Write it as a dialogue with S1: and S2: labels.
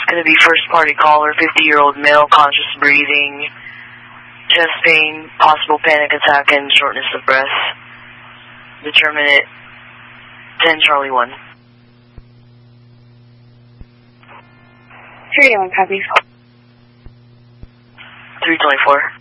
S1: Going to be first party caller, 50-year-old male, conscious breathing, chest pain, possible panic attack, and shortness of breath. Determine it 10 Charlie 1.
S2: 3-1 copies.
S1: 324.